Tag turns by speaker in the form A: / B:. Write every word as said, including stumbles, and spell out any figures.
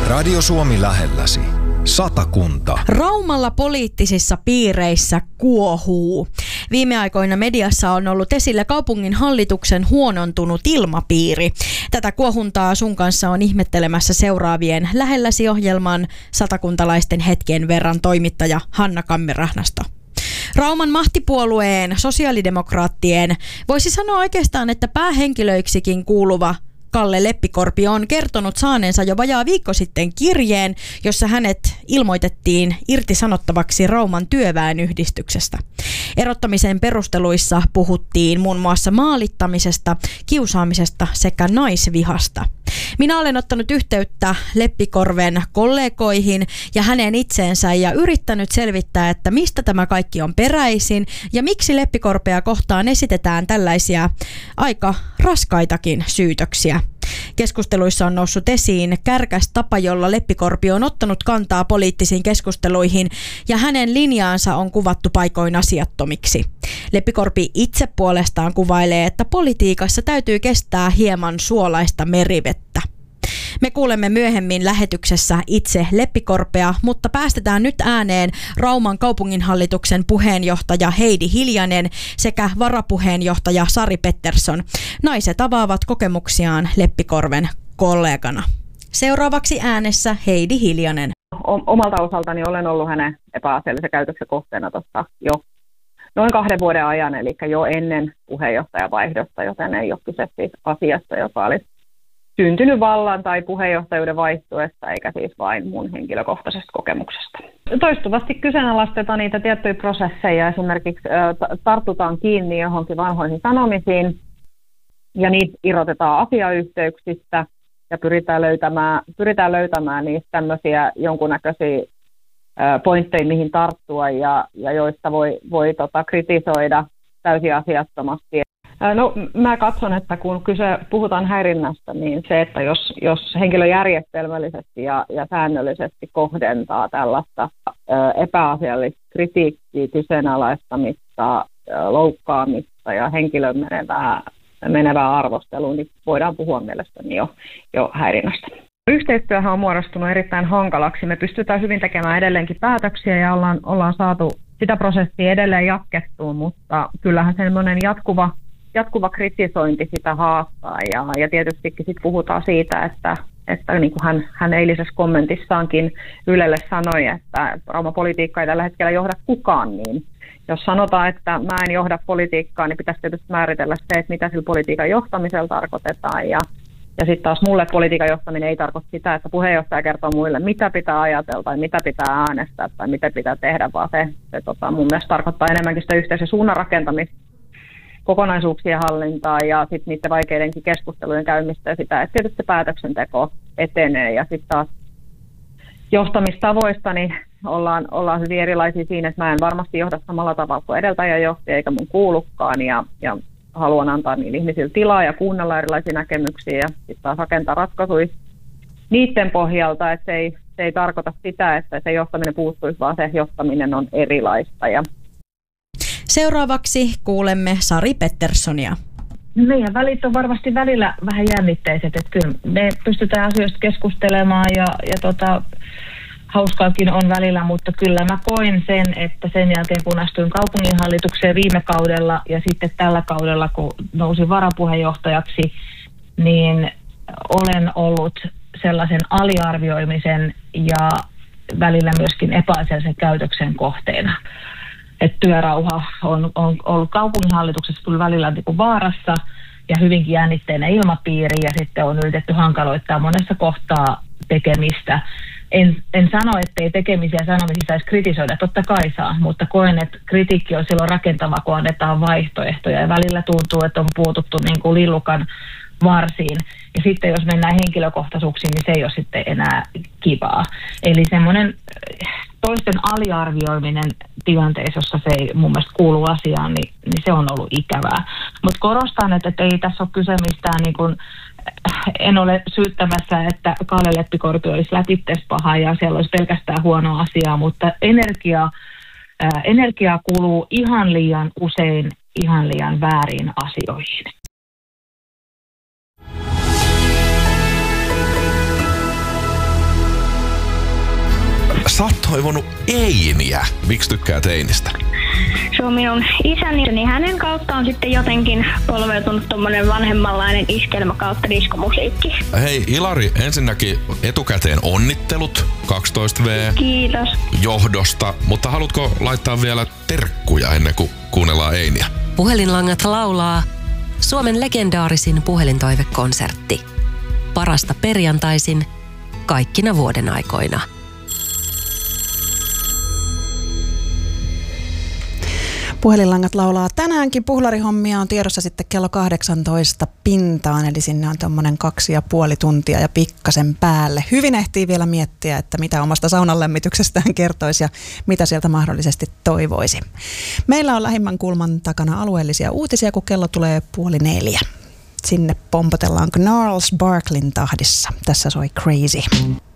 A: Radio Suomi lähelläsi. Satakunta.
B: Raumalla poliittisissa piireissä kuohuu. Viime aikoina mediassa on ollut esillä kaupungin hallituksen huonontunut ilmapiiri. Tätä kuohuntaa sun kanssa on ihmettelemässä seuraavien Lähelläsi -ohjelman satakuntalaisten hetken verran toimittaja Hanna Kammerahnasto. Rauman mahtipuolueen sosiaalidemokraattien, voisi sanoa oikeastaan, että päähenkilöiksikin kuuluva Kalle Leppikorpi on kertonut saaneensa jo vajaa viikko sitten kirjeen, jossa hänet ilmoitettiin irtisanottavaksi Rauman työväenyhdistyksestä. Erottamisen perusteluissa puhuttiin muun muassa maalittamisesta, kiusaamisesta sekä naisvihasta. Minä olen ottanut yhteyttä Leppikorven kollegoihin ja hänen itseensä ja yrittänyt selvittää, että mistä tämä kaikki on peräisin ja miksi Leppikorpea kohtaan esitetään tällaisia aika raskaitakin syytöksiä. Keskusteluissa on noussut esiin kärkäs tapa, jolla Leppikorpi on ottanut kantaa poliittisiin keskusteluihin ja hänen linjaansa on kuvattu paikoin asiattomiksi. Leppikorpi itse puolestaan kuvailee, että politiikassa täytyy kestää hieman suolaista merivettä. Me kuulemme myöhemmin lähetyksessä itse Leppikorpea, mutta päästetään nyt ääneen Rauman kaupunginhallituksen puheenjohtaja Heidi Hiljanen sekä varapuheenjohtaja Sari Pettersson. Naiset avaavat kokemuksiaan Leppikorven kollegana. Seuraavaksi äänessä Heidi Hiljanen.
C: Omalta osaltani olen ollut hänen epäasiallisen käytöksen kohteena tuossa jo noin kahden vuoden ajan, eli jo ennen puheenjohtajavaihdosta, joten ei ole kyse siis asiasta, joka olisi syntynyt vallan tai puheenjohtajuuden vaihtuessa, eikä siis vain mun henkilökohtaisesta kokemuksesta. Toistuvasti kyseenalaistetaan niitä tiettyjä prosesseja, esimerkiksi tartutaan kiinni johonkin vanhoihin sanomisiin, ja niitä irrotetaan asiayhteyksistä, ja pyritään löytämään, pyritään löytämään niistä tämmöisiä jonkunnäköisiä pointteja, mihin tarttua, ja, ja joista voi, voi tota, kritisoida täysin asiattomasti. No, mä katson, että kun kyse puhutaan häirinnästä, niin se, että jos, jos henkilö järjestelmällisesti ja, ja säännöllisesti kohdentaa tällaista ö, epäasiallista kritiikkiä, kyseenalaistamista, ö, loukkaamista ja henkilön menevää, menevää arvostelua, niin voidaan puhua mielestäni jo, jo häirinnästä. Yhteistyöhän on muodostunut erittäin hankalaksi. Me pystytään hyvin tekemään edelleenkin päätöksiä ja ollaan, ollaan saatu sitä prosessia edelleen jatkettua, mutta kyllähän semmoinen jatkuva Jatkuva kritisointi sitä haastaa ja, ja tietystikin sit puhutaan siitä, että, että niin kuin hän, hän eilisessä kommentissaankin Ylelle sanoi, että Rauma-politiikka ei tällä hetkellä johda kukaan, niin jos sanotaan, että mä en johda politiikkaa, niin pitäisi tietysti määritellä se, että mitä sillä politiikan johtamisella tarkoitetaan. Ja, ja sitten taas mulle politiikan johtaminen ei tarkoita sitä, että puheenjohtaja kertoo muille, mitä pitää ajatella tai mitä pitää äänestää tai mitä pitää tehdä, vaan se, se tota, mun mielestä tarkoittaa enemmänkin sitä yhteisen suunnan rakentamista, kokonaisuuksien hallintaa ja sitten niiden vaikeidenkin keskustelujen käymistä ja sitä, että tietysti päätöksenteko etenee. Ja sitten taas johtamistavoista niin ollaan, ollaan hyvin erilaisia siinä, että mä en varmasti johda samalla tavalla kuin edeltäjä johti, eikä mun kuulukaan. Ja, ja haluan antaa niille ihmisille tilaa ja kuunnella erilaisia näkemyksiä ja sitten taas rakentaa ratkaisuja niiden pohjalta, että se ei, se ei tarkoita sitä, että se johtaminen puuttuisi, vaan se johtaminen on erilaista. Ja
B: seuraavaksi kuulemme Sari Petterssonia.
D: Meidän välit on varmasti välillä vähän jännitteiset, että kyllä me pystytään asioista keskustelemaan ja, ja tota, hauskaakin on välillä, mutta kyllä mä koin sen, että sen jälkeen kun astuin kaupunginhallitukseen viime kaudella ja sitten tällä kaudella kun nousin varapuheenjohtajaksi, niin olen ollut sellaisen aliarvioimisen ja välillä myöskin epäasiallisen käytöksen kohteena. Että työrauha on, on ollut kaupunginhallituksessa kyllä välillä niin kuin vaarassa ja hyvinkin jännitteinen ilmapiiri ja sitten on yritetty hankaloittaa monessa kohtaa tekemistä. En, en sano, ettei tekemisiä ja sanomisia saisi kritisoida, totta kai saa, mutta koen, että kritiikki on silloin rakentava, kun annetaan vaihtoehtoja ja välillä tuntuu, että on puututtu niin kuin lillukan varsiin. Ja sitten jos mennään henkilökohtaisuuksiin, niin se ei ole sitten enää kivaa. Eli semmoinen toisten aliarvioiminen tilanteessa, jossa se ei mun mielestä kuulu asiaan, niin, niin se on ollut ikävää. Mutta korostan, että, että ei tässä ole kyse mistään, niin kuin, en ole syyttämässä, että Kalle Leppikorpi olisi lätitteessä paha ja siellä olisi pelkästään huono asiaa, mutta energia, ää, energia kuluu ihan liian usein ihan liian väärin asioihin.
E: Sä oot toivonut Einiä. Miksi tykkää Einistä?
F: Se on minun isäni, niin hänen kautta on sitten jotenkin polveutunut tommonen vanhemmanlainen iskelmä kautta diskomusiikki.
E: Hei Ilari, ensinnäkin etukäteen onnittelut kaksitoista vuotias
F: Kiitos.
E: johdosta, mutta haluatko laittaa vielä terkkuja ennen kuin kuunnellaan Einiä?
G: Puhelinlangat laulaa Suomen legendaarisin puhelintoivekonsertti. Parasta perjantaisin kaikkina vuoden aikoina.
H: Puhelinlangat laulaa tänäänkin. Puhlarihommia on tiedossa sitten kello kahdeksantoista pintaan, eli sinne on tommonen kaksi ja puoli tuntia ja pikkasen päälle. Hyvin ehtii vielä miettiä, että mitä omasta saunan lämmityksestään kertoisi ja mitä sieltä mahdollisesti toivoisi. Meillä on lähimmän kulman takana alueellisia uutisia, kun kello tulee puoli neljä. Sinne pompotellaan Gnarls Barklin tahdissa. Tässä soi Crazy.